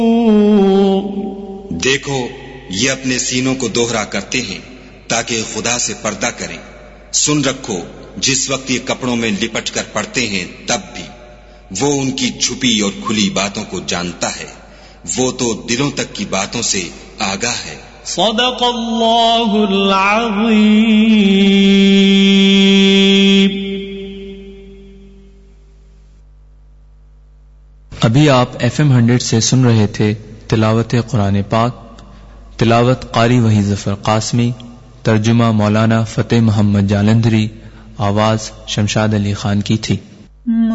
देखो, ये अपने सीनों को दोहरा करते हैं ताकि खुदा से पर्दा करें। सुन रखो, जिस वक्त ये कपड़ों में लिपट कर पड़ते हैं तब भी वो उनकी छुपी और खुली बातों को जानता है। वो तो दिलों तक की बातों से आगाह है। सदक़ल्लाहुल अज़ीम। अभी आप FM 100 से सुन रहे थे तिलावत कुरान पाक। तिलावत कारी वही ज़फ़र क़ासमी, तर्जुमा मौलाना फ़तेह मोहम्मद जालंधरी, आवाज़ शमशाद अली खान की थी।